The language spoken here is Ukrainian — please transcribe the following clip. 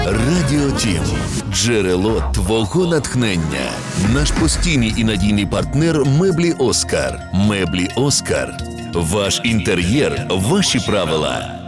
Радіо Тім. Джерело твого натхнення. Наш постійний і надійний партнер меблі Оскар. Меблі Оскар. Ваш інтер'єр, ваші правила.